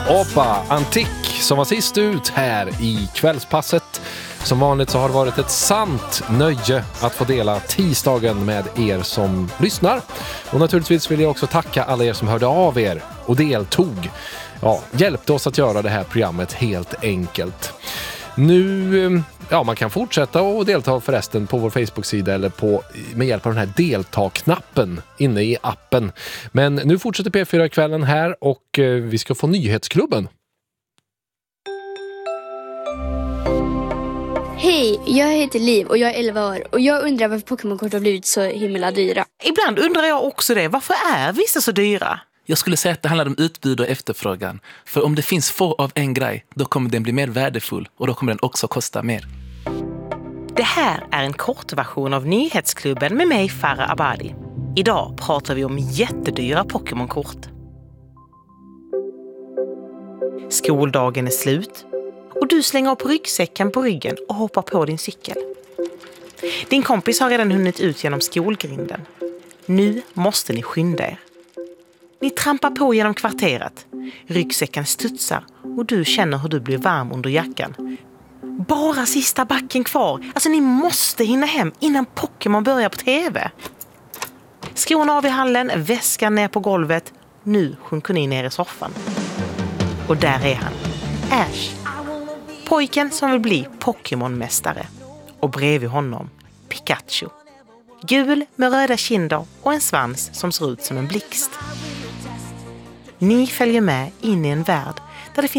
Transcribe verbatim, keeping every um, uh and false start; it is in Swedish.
Opa, Antik som var sist ut här i kvällspasset. Som vanligt så har det varit ett sant nöje att få dela tisdagen med er som lyssnar. Och naturligtvis vill jag också tacka alla er som hörde av er och deltog. Ja, hjälpte oss att göra det här programmet helt enkelt. Nu, ja, man kan fortsätta och delta förresten på vår Facebook-sida eller på, med hjälp av den här delta-knappen inne i appen. Men nu fortsätter P fyra-kvällen här och eh, vi ska få Nyhetsklubben. Hej, jag heter Liv och jag är elva år och jag undrar varför Pokémon-kort har blivit så himla dyra. Ibland undrar jag också det. Varför är vissa så dyra? Jag skulle säga att det handlar om utbud och efterfrågan. För om det finns få av en grej, då kommer den bli mer värdefull och då kommer den också kosta mer. Det här är en kortversion av Nyhetsklubben med mig, Farah Abadi. Idag pratar vi om jättedyra Pokémon-kort. Skoldagen är slut och du slänger upp ryggsäcken på ryggen och hoppar på din cykel. Din kompis har redan hunnit ut genom skolgrinden. Nu måste ni skynda er. Ni trampar på genom kvarteret. Ryggsäcken studsar och du känner hur du blir varm under jackan. Bara sista backen kvar. Alltså ni måste hinna hem innan Pokémon börjar på tv. Skorna av i hallen, väskan ner på golvet. Nu sjunker ni ner i soffan. Och där är han. Ash. Pojken som vill bli Pokémon-mästare. Och bredvid honom Pikachu. Gul med röda kinder och en svans som ser ut som en blixt. Ni följer med in i en värld